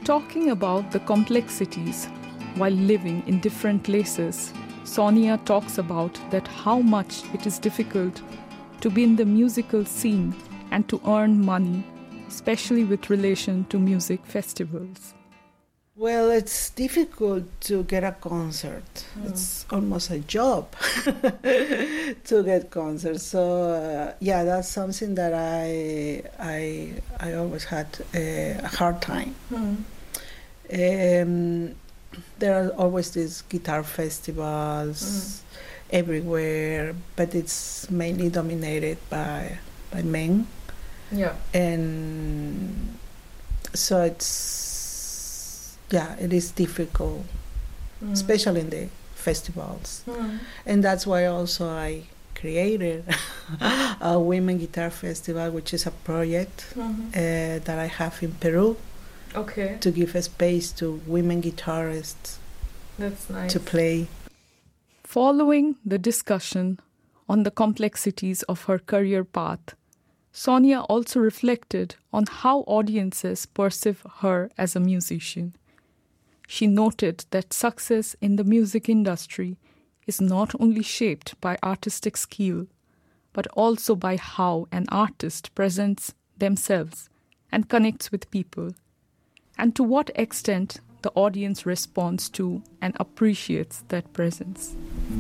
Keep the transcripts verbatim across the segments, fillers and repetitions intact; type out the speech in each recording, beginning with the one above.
talking about the complexities while living in different places, Sonia talks about that how much it is difficult to be in the musical scene and to earn money, especially with relation to music festivals. Well, it's difficult to get a concert. Mm. It's almost a job to get concerts. So uh, yeah, that's something that I I I always had a, a hard time. Mm. Um, there are always these guitar festivals mm. everywhere, but it's mainly dominated by by men. Yeah, and so it's. Yeah, it is difficult, mm. especially in the festivals. Mm. And that's why also I created a Women Guitar Festival, which is a project mm-hmm. uh, that I have in Peru. Okay. To give a space to women guitarists. That's nice. To play. Following the discussion on the complexities of her career path, Sonia also reflected on how audiences perceive her as a musician. She noted that success in the music industry is not only shaped by artistic skill, but also by how an artist presents themselves and connects with people, and to what extent the audience responds to and appreciates that presence.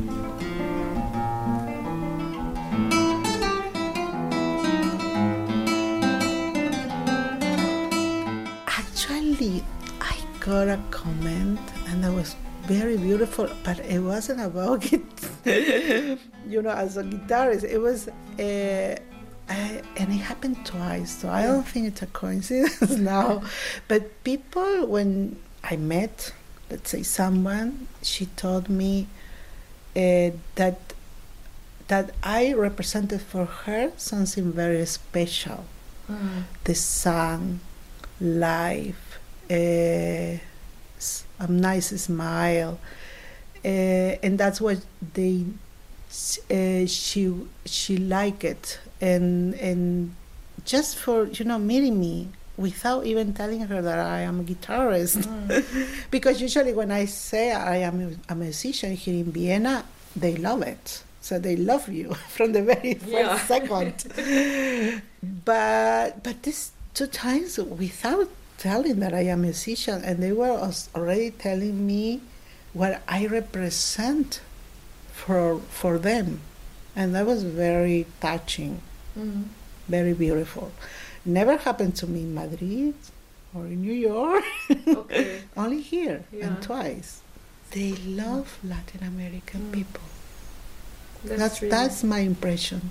Actually, got a comment and that was very beautiful, but it wasn't about it. You know, as a guitarist, it was, uh, I, and it happened twice, so I don't think it's a coincidence now. But people, when I met, let's say someone, she told me uh, that that I represented for her something very special. Mm. The song, life. Uh, a nice smile, uh, and that's what they uh, she she liked it, and and just for you know meeting me without even telling her that I am a guitarist, mm. because usually when I say I am a musician here in Vienna, they love it. So they love you from the very first yeah. second. but but this two times without telling that I am a musician, and they were already telling me what I represent for for them, and that was very touching, mm-hmm. very beautiful. Never happened to me in Madrid or in New York. Okay. Only here yeah. and twice. They love Latin American mm. people. That's that's, really that's my impression.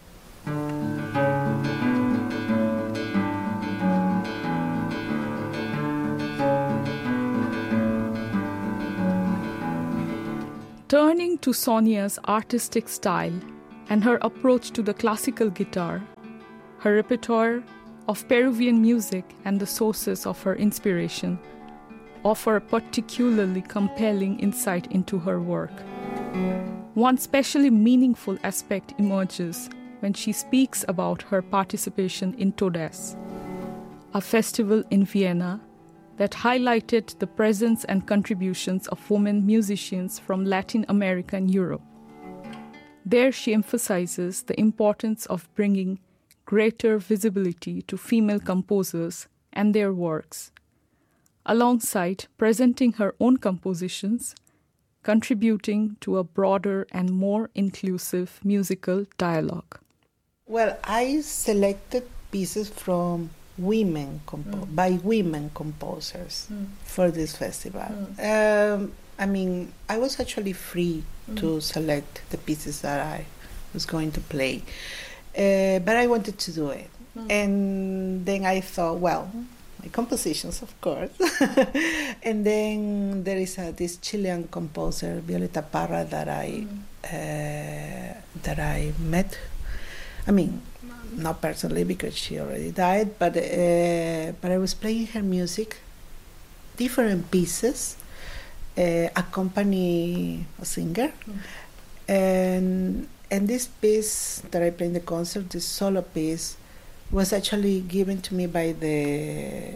Turning to Sonia's artistic style and her approach to the classical guitar, her repertoire of Peruvian music and the sources of her inspiration offer a particularly compelling insight into her work. One especially meaningful aspect emerges when she speaks about her participation in Todes, a festival in Vienna that highlighted the presence and contributions of women musicians from Latin America and Europe. There she emphasizes the importance of bringing greater visibility to female composers and their works, alongside presenting her own compositions, contributing to a broader and more inclusive musical dialogue. Well, I selected pieces from women compo- mm. by women composers mm. for this festival. Mm. Um, I mean, I was actually free mm. to select the pieces that I was going to play, uh, but I wanted to do it. Mm. And then I thought, well, my compositions, of course. And then there is a, this Chilean composer, Violeta Parra, that I mm. uh, that I met. I mean, not personally because she already died, but uh, but I was playing her music, different pieces, uh, accompany a singer, mm. and and this piece that I played in the concert, this solo piece, was actually given to me by the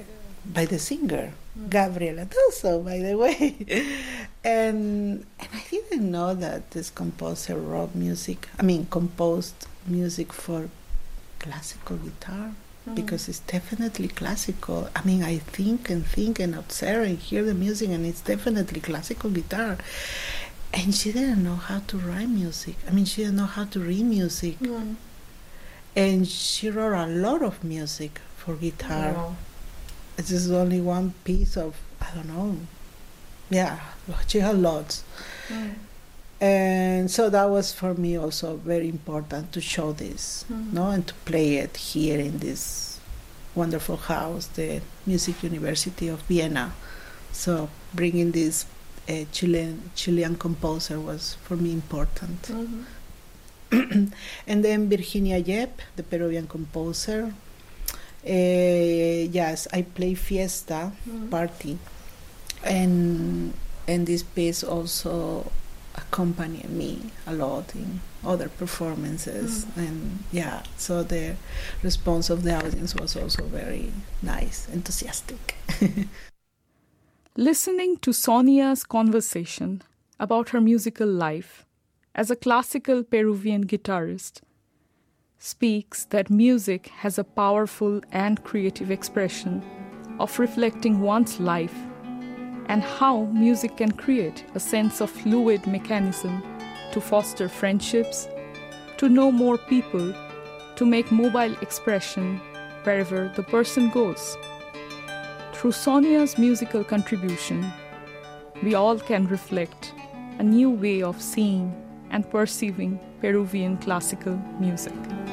by the singer, mm. Gabriela Tuso, by the way. and and I didn't know that this composer wrote music, I mean, composed music for classical guitar, mm. because it's definitely classical. I mean, I think and think and observe and hear the music, and it's definitely classical guitar. And she didn't know how to write music. I mean, she didn't know how to read music. Mm. And she wrote a lot of music for guitar. Wow. This is only one piece of, I don't know. Yeah, she had lots. Mm. And so that was for me also very important to show this, mm. no, and to play it here in this wonderful house, the Music University of Vienna. So bringing this uh, Chilean Chilean composer was for me important. Mm-hmm. And then Virginia Yep, the Peruvian composer. Uh, yes, I play Fiesta, mm-hmm. party, and and this piece also accompanied me a lot in other performances, mm-hmm. and yeah, so the response of the audience was also very nice, enthusiastic. Listening to Sonia's conversation about her musical life as a classical Peruvian guitarist speaks that music has a powerful and creative expression of reflecting one's life, and how music can create a sense of fluid mechanism to foster friendships, to know more people, to make mobile expression wherever the person goes. Through Sonia's musical contribution, we all can reflect a new way of seeing and perceiving Peruvian classical music.